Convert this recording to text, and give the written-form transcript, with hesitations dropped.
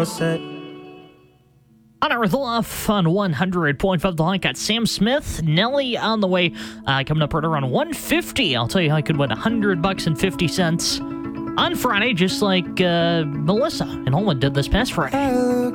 On Earth Off on 100.5 The Line, got Sam Smith, Nelly on the way. Coming up right around 150. I'll tell you how I could win $100.50 on Friday, just like Melissa and Holman did this past Friday.